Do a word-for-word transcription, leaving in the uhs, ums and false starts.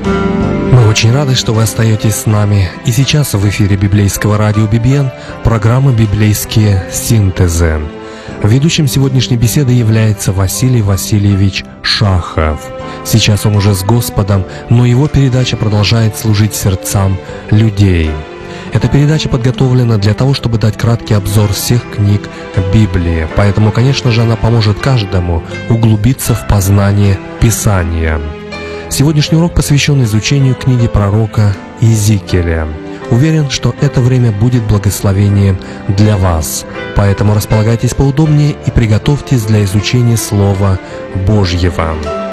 Мы очень рады, что вы остаетесь с нами. И сейчас в эфире библейского радио би би эн программа «Библейские синтезы». Ведущим сегодняшней беседы является Василий Васильевич Шахов. Сейчас он уже с Господом, но его передача продолжает служить сердцам людей. Эта передача подготовлена для того, чтобы дать краткий обзор всех книг Библии. Поэтому, конечно же, она поможет каждому углубиться в познание Писания. Сегодняшний урок посвящен изучению книги пророка Иезекииля. Уверен, что это время будет благословением для вас. Поэтому располагайтесь поудобнее и приготовьтесь для изучения Слова Божьего.